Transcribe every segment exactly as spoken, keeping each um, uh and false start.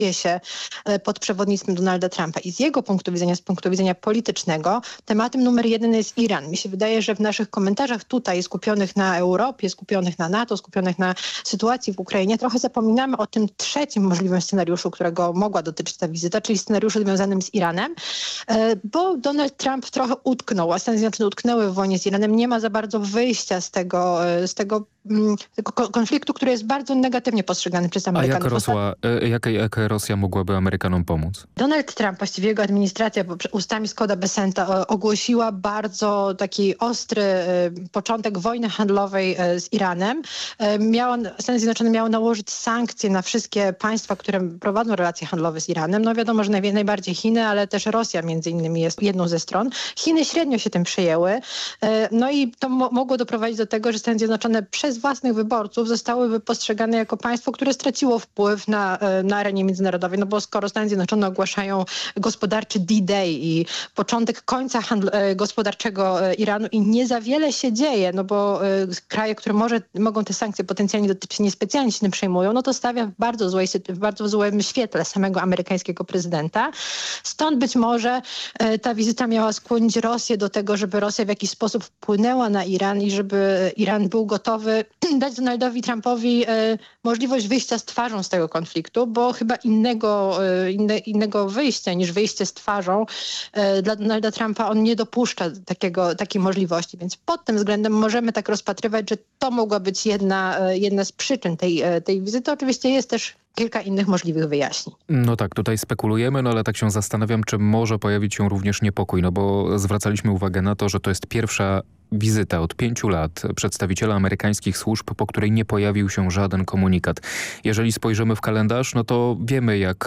się pod przewodnictwem Donalda Trumpa i z jego punktu widzenia, z punktu widzenia politycznego, tematem numer jeden jest Iran. Mi się wydaje, że w naszych komentarzach tutaj skupionych na Europie, skupionych na NATO, skupionych na sytuacji w Ukrainie, trochę zapominamy o tym trzecim możliwym scenariuszu, którego mogła dotyczyć ta wizyta, czyli scenariuszu związanym z Iranem, bo Donald Trump trochę utknął, a Stany Zjednoczone utknęły w wojnie z Iranem. Nie ma za bardzo wyjścia z tego, z tego tego konfliktu, który jest bardzo negatywnie postrzegany przez Amerykanów. A jak, Rosła, jak, jak Rosja mogłaby Amerykanom pomóc? Donald Trump, właściwie jego administracja ustami Scotta Bessenta ogłosiła bardzo taki ostry początek wojny handlowej z Iranem. Miało, Stany Zjednoczone miały nałożyć sankcje na wszystkie państwa, które prowadzą relacje handlowe z Iranem. No wiadomo, że naj, najbardziej Chiny, ale też Rosja między innymi jest jedną ze stron. Chiny średnio się tym przejęły. No i to mo- mogło doprowadzić do tego, że Stany Zjednoczone przez własnych wyborców zostałyby postrzegane jako państwo, które straciło wpływ na, na arenie międzynarodowej. No bo skoro Stany Zjednoczone ogłaszają gospodarczy D-Day i początek końca handl- gospodarczego Iranu i nie za wiele się dzieje, no bo kraje, które może, mogą te sankcje potencjalnie dotyczyć, niespecjalnie się tym przejmują, no to stawia w bardzo złej, w bardzo złym świetle samego amerykańskiego prezydenta. Stąd być może ta wizyta miała skłonić Rosję do tego, żeby Rosja w jakiś sposób wpłynęła na Iran i żeby Iran był gotowy dać Donaldowi Trumpowi e, możliwość wyjścia z twarzą z tego konfliktu, bo chyba innego, e, inne, innego wyjścia niż wyjście z twarzą e, dla Donalda Trumpa on nie dopuszcza takiego, takiej możliwości. Więc pod tym względem możemy tak rozpatrywać, że to mogła być jedna, e, jedna z przyczyn tej, e, tej wizyty. Oczywiście jest też kilka innych możliwych wyjaśnień. No tak, tutaj spekulujemy, no ale tak się zastanawiam, czy może pojawić się również niepokój, no bo zwracaliśmy uwagę na to, że to jest pierwsza wizyta od pięciu lat przedstawiciela amerykańskich służb, po której nie pojawił się żaden komunikat. Jeżeli spojrzymy w kalendarz, no to wiemy, jak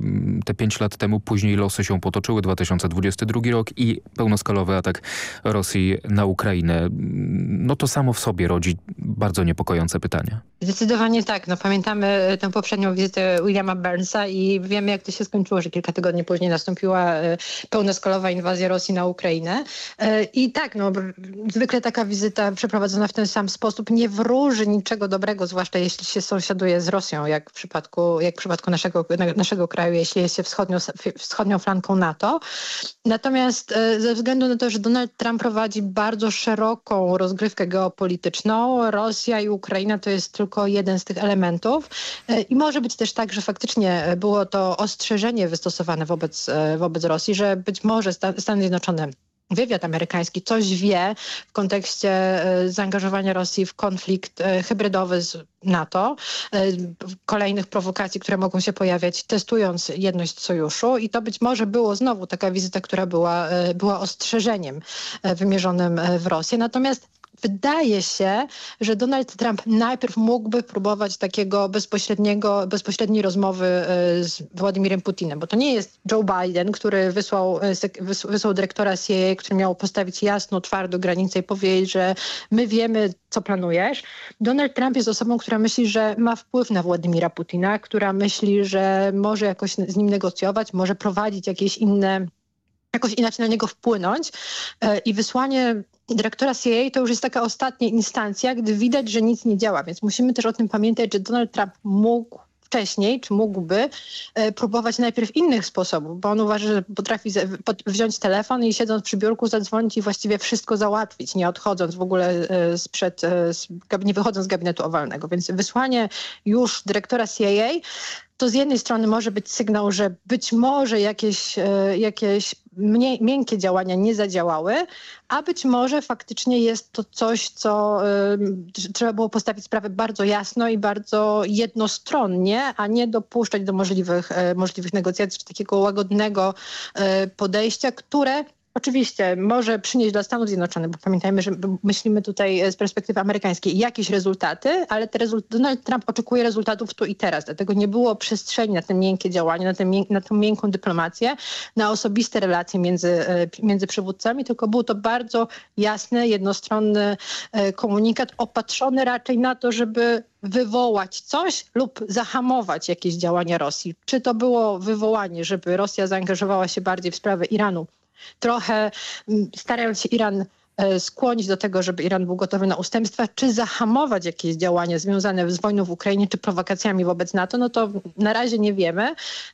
te pięć lat temu później losy się potoczyły. dwa tysiące dwudziesty drugi rok i pełnoskalowy atak Rosji na Ukrainę. No to samo w sobie rodzi bardzo niepokojące pytania. Zdecydowanie tak. No pamiętamy tę poprzednią wizytę Williama Burnsa i wiemy, jak to się skończyło, że kilka tygodni później nastąpiła pełnoskalowa inwazja Rosji na Ukrainę. I tak, no zwykle taka wizyta przeprowadzona w ten sam sposób nie wróży niczego dobrego, zwłaszcza jeśli się sąsiaduje z Rosją, jak w przypadku, jak w przypadku naszego, naszego kraju, jeśli jest się wschodnią, wschodnią flanką NATO. Natomiast ze względu na to, że Donald Trump prowadzi bardzo szeroką rozgrywkę geopolityczną, Rosja i Ukraina to jest tylko jeden z tych elementów i może być też tak, że faktycznie było to ostrzeżenie wystosowane wobec, wobec Rosji, że być może Stany Zjednoczone, wywiad amerykański coś wie w kontekście zaangażowania Rosji w konflikt hybrydowy z NATO, kolejnych prowokacji, które mogą się pojawiać, testując jedność sojuszu i to być może było znowu taka wizyta, która była, była ostrzeżeniem wymierzonym w Rosję. Natomiast wydaje się, że Donald Trump najpierw mógłby próbować takiego bezpośredniego, bezpośredniej rozmowy z Władimirem Putinem, bo to nie jest Joe Biden, który wysłał, wysłał dyrektora C I A, który miał postawić jasną, twardą granicę i powiedzieć, że my wiemy, co planujesz. Donald Trump jest osobą, która myśli, że ma wpływ na Władimira Putina, która myśli, że może jakoś z nim negocjować, może prowadzić jakieś inne, jakoś inaczej na niego wpłynąć i wysłanie dyrektora C I A to już jest taka ostatnia instancja, gdy widać, że nic nie działa. Więc musimy też o tym pamiętać, że Donald Trump mógł wcześniej, czy mógłby e, próbować najpierw innych sposobów, bo on uważa, że potrafi z, pod, wziąć telefon i siedząc przy biurku zadzwonić i właściwie wszystko załatwić, nie odchodząc w ogóle e, sprzed, e, z, nie wychodząc z gabinetu owalnego. Więc wysłanie już dyrektora C I A to z jednej strony może być sygnał, że być może jakieś, e, jakieś mniej, miękkie działania nie zadziałały, a być może faktycznie jest to coś, co y, trzeba było postawić sprawę bardzo jasno i bardzo jednostronnie, a nie dopuszczać do możliwych, y, możliwych negocjacji, czy takiego łagodnego y, podejścia, które oczywiście może przynieść dla Stanów Zjednoczonych, bo pamiętajmy, że myślimy tutaj z perspektywy amerykańskiej jakieś rezultaty, ale te rezult- Donald Trump oczekuje rezultatów tu i teraz. Dlatego nie było przestrzeni na te miękkie działania, na, te mięk- na tę miękką dyplomację, na osobiste relacje między, między przywódcami, tylko był to bardzo jasny, jednostronny komunikat opatrzony raczej na to, żeby wywołać coś lub zahamować jakieś działania Rosji. Czy to było wywołanie, żeby Rosja zaangażowała się bardziej w sprawę Iranu, trochę starając się Iran skłonić do tego, żeby Iran był gotowy na ustępstwa, czy zahamować jakieś działania związane z wojną w Ukrainie, czy prowokacjami wobec NATO, no to na razie nie wiemy.